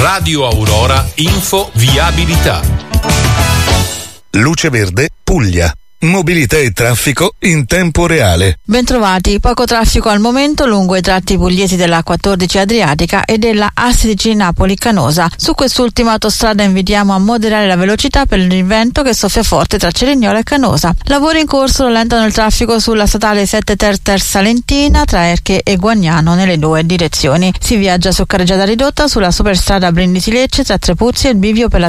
Radio Aurora Info Viabilità. Luce Verde Puglia. Mobilità e traffico in tempo reale. Bentrovati, poco traffico al momento lungo i tratti pugliesi della 14 Adriatica e della A16 Napoli-Canosa. Su quest'ultima autostrada invitiamo a moderare la velocità per il vento che soffia forte tra Cerignola e Canosa. Lavori in corso rallentano il traffico sulla statale 7 Ter Salentina tra Erche e Guagnano nelle due direzioni. Si viaggia su carreggiata ridotta sulla superstrada Brindisi-Lecce tra Trepuzzi e il bivio per la